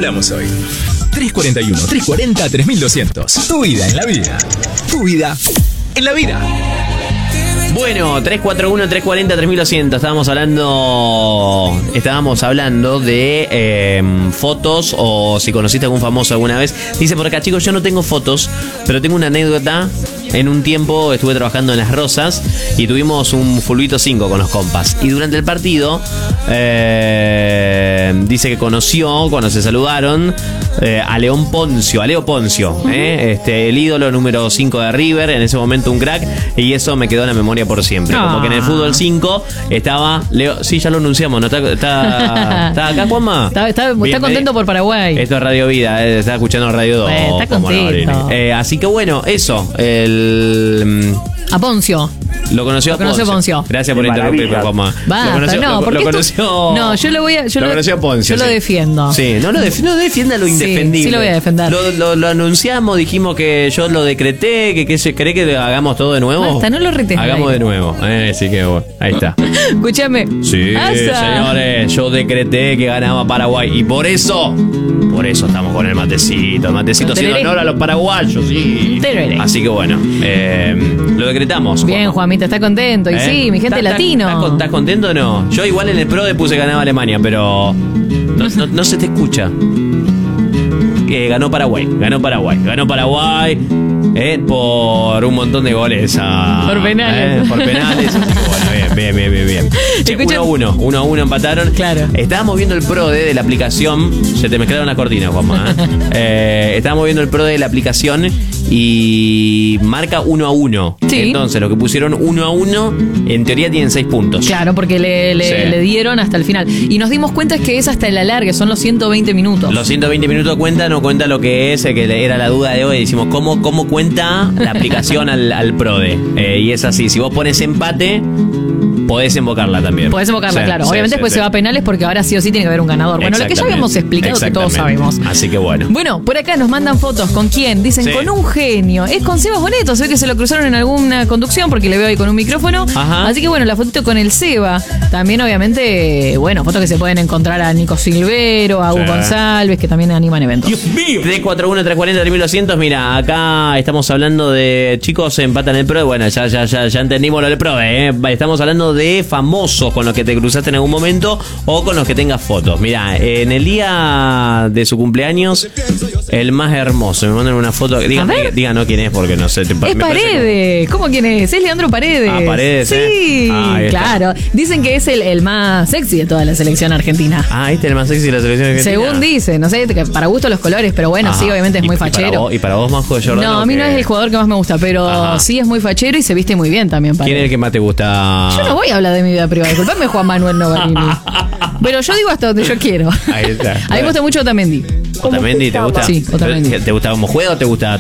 hablamos hoy? 341-340-3200. Tu vida en la vida. Tu vida en la vida. Bueno, 341-340-3200. Estábamos hablando de fotos o si conociste a algún famoso alguna vez. Dice por acá, chicos, yo no tengo fotos, pero tengo una anécdota. En un tiempo estuve trabajando en Las Rosas y tuvimos un fulbito 5 con los compas. Y durante el partido dice que conoció, cuando se saludaron, a Leo Poncio, el ídolo número 5 de River, en ese momento un crack, y eso me quedó en la memoria por siempre. Como que en el fútbol 5 estaba Leo. Sí, ya lo anunciamos, ¿no? ¿Está acá, Juanma? Está contento por Paraguay. Esto es Radio Vida, está escuchando Radio 2. Está contento. Así que bueno, eso. A Poncio. Lo conoció Poncio. Gracias por interrumpirme, Juanma. Lo conoció a Poncio. Yo lo defiendo. Sí, no defienda lo indefendible. Sí, lo voy a defender. Lo anunciamos, dijimos que yo lo decreté, que se cree que hagamos todo de nuevo. Basta, no lo retes. Hagamos de nuevo. Así que bueno, ahí está. Escúchame. Sí, señores, yo decreté que ganaba Paraguay y por eso estamos con el matecito. El matecito haciendo honor a los paraguayos, sí. Así que bueno, lo decretamos. Bien, Juanmita, está contento. Y sí, mi gente latino. ¿Estás contento o no? Yo igual en el PRODE puse que ganaba Alemania, pero no se te escucha. Ganó Paraguay. Por un montón de goles. Por penales. Por penales. Así que bueno, bien. 1-1 empataron. Claro. Estábamos viendo el PRODE de la aplicación. Se te mezclaron las cortinas, Juanma. Estábamos viendo el PRODE de la aplicación y marca 1-1. Sí. Entonces, los que pusieron 1-1, en teoría tienen 6 puntos. Claro, porque le dieron hasta el final. Y nos dimos cuenta que es hasta el alargue, son los 120 minutos. Los 120 minutos no cuenta lo que es, que era la duda de hoy. Decimos, ¿cómo cuenta la aplicación al PRODE? Y es así, si vos pones empate, podés invocarla también. Podés invocarla, claro. Obviamente después se va a penales porque ahora sí o sí tiene que haber un ganador. Bueno, lo que ya habíamos explicado que todos sabemos. Así que bueno. Bueno, por acá nos mandan fotos. ¿Con quién? Dicen con un genio. Es con Seba Boneto. Se ve que se lo cruzaron en alguna conducción porque le veo ahí con un micrófono. Ajá. Así que bueno, la fotito con el Seba. También obviamente, bueno, fotos que se pueden encontrar a Nico Silvero, a Hugo González, que también animan eventos. Dios mío. 341-340-3200. Mira, acá estamos hablando de chicos empatan el PRODE. Bueno, ya entendimos lo del PRODE. Estamos hablando de famosos con los que te cruzaste en algún momento o con los que tengas fotos. Mira, en el día de su cumpleaños, el más hermoso. Me mandan una foto. Díganos quién es porque no sé. Es Paredes. ¿Cómo quién es? Es Leandro Paredes. Paredes. Sí, claro. Dicen que es el más sexy de toda la selección argentina. ¿Este es el más sexy de la selección argentina? Según dicen, no sé, para gusto los colores, pero bueno, sí, obviamente es muy fachero. ¿Y para vos, Majo de Jordano? No, a mí no es el jugador que más me gusta, pero sí es muy fachero y se viste muy bien también. ¿Quién es el que más te gusta? Yo no voy a hablar de mi vida privada, disculpame, Juan Manuel Novarini. Pero yo digo hasta donde yo quiero. Ahí está. A mí me gusta mucho Otamendi. ¿Otamendi te gusta? Sí, Otamendi. ¿Te gusta como juega o te gusta